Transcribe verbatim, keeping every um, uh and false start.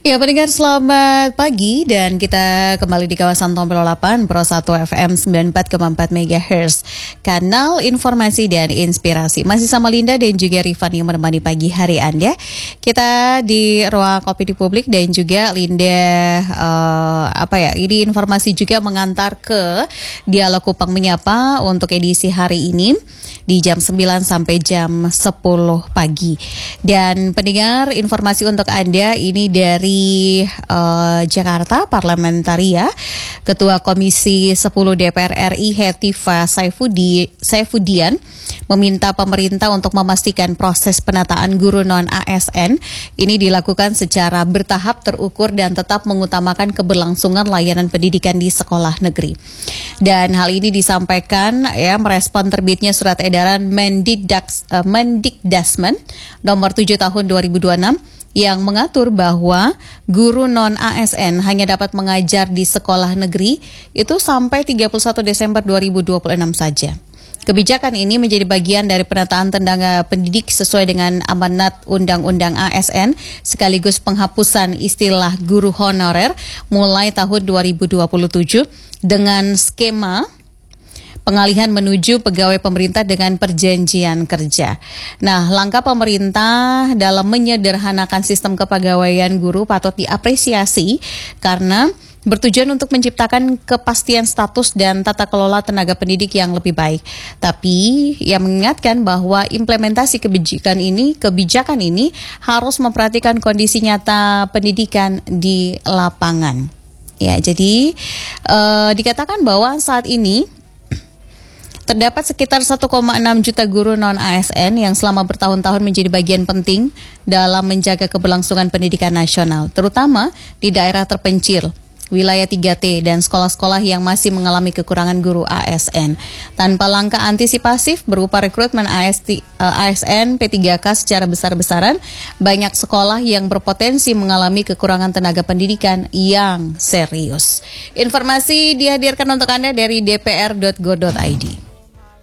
Ya, pendengar selamat pagi dan kita kembali di kawasan Tompel delapan Pro satu F M sembilan puluh empat koma empat megahertz. Kanal informasi dan inspirasi. Masih sama Linda dan juga Rifan yang menemani pagi hari Anda. Kita di ruang kopi di publik dan juga Linda uh, apa ya? Ini informasi juga mengantar ke Dialog Kupang Menyapa untuk edisi hari ini di jam sembilan sampai jam sepuluh pagi. Dan pendengar, informasi untuk Anda ini dari uh, Jakarta, Parlementaria, Ketua Komisi sepuluh D P R R I Hetiva Saifudi, Saifudian meminta pemerintah untuk memastikan proses penataan guru non-A S N ini dilakukan secara bertahap, terukur dan tetap mengutamakan keberlangsungan layanan pendidikan di sekolah negeri. Dan hal ini disampaikan ya merespon terbitnya surat edaran Mendikdax, uh, Mendikdasmen nomor tujuh tahun dua ribu dua puluh enam yang mengatur bahwa guru non-A S N hanya dapat mengajar di sekolah negeri itu sampai tiga puluh satu Desember dua ribu dua puluh enam saja. Kebijakan ini menjadi bagian dari penataan tenaga pendidik sesuai dengan amanat Undang-Undang A S N sekaligus penghapusan istilah guru honorer mulai tahun dua ribu dua puluh tujuh dengan skema pengalihan menuju pegawai pemerintah dengan perjanjian kerja. Nah, langkah pemerintah dalam menyederhanakan sistem kepegawaian guru patut diapresiasi karena bertujuan untuk menciptakan kepastian status dan tata kelola tenaga pendidik yang lebih baik. Tapi ia mengingatkan bahwa implementasi kebijakan ini, kebijakan ini harus memperhatikan kondisi nyata pendidikan di lapangan. Ya, jadi eh, dikatakan bahwa saat ini terdapat sekitar satu koma enam juta guru non-A S N yang selama bertahun-tahun menjadi bagian penting dalam menjaga keberlangsungan pendidikan nasional, terutama di daerah terpencil, wilayah tiga T, dan sekolah-sekolah yang masih mengalami kekurangan guru A S N. Tanpa langkah antisipasif berupa rekrutmen A S N P tiga K secara besar-besaran, banyak sekolah yang berpotensi mengalami kekurangan tenaga pendidikan yang serius. Informasi dihadirkan untuk Anda dari d p r dot go dot i d.